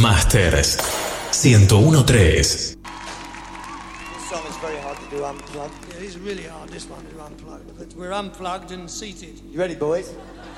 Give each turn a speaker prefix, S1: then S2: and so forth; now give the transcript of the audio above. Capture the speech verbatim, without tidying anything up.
S1: Masters ciento uno punto tres.
S2: This song is very hard to do unplugged.
S3: Yeah, it's really hard, this one, to unplug. But we're unplugged and seated.
S2: You ready, boys?